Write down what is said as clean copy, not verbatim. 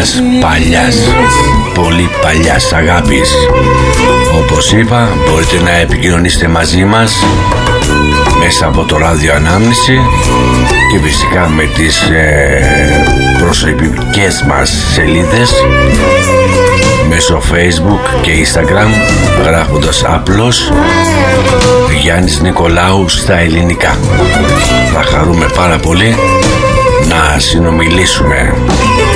παλιάς, πολύ παλιάς αγάπης. Όπως είπα, μπορείτε να επικοινωνήσετε μαζί μας μέσα από το ράδιο Ανάμνηση και φυσικά με τις προσωπικές μας σελίδες μέσω Facebook και Instagram, γράφοντας απλώς Γιάννης Νικολάου στα ελληνικά. Θα χαρούμε πάρα πολύ να συνομιλήσουμε.